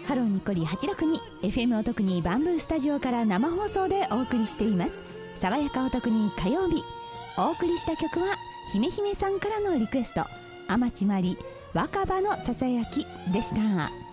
ハローニッコリ862 FM お得にバンブースタジオから生放送でお送りしています。爽やかお得に火曜日、お送りした曲はひめひめさんからのリクエスト、天地真理若葉のささやきでした。